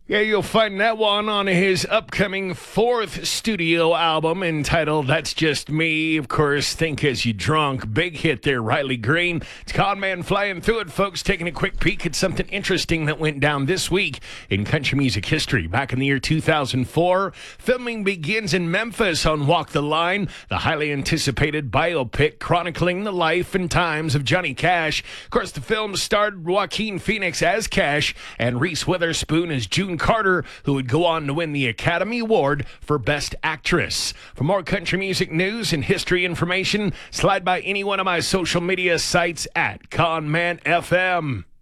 Yeah, you'll find that one on his upcoming fourth studio album entitled That's Just Me. Of course, Think As You Drunk. Big hit there, Riley Green. It's Conman flying through it, folks, taking a quick peek at something interesting that went down this week in country music history. Back in the year 2004, filming begins in Memphis on Walk the Line, the highly anticipated biopic chronicling the life and times of Johnny Cash. Of course, the film starred Joaquin Phoenix as Cash and Reese Witherspoon as June Carter, who would go on to win the Academy Award for Best Actress. For more country music news and history information, slide by any one of my social media sites at Conman FM.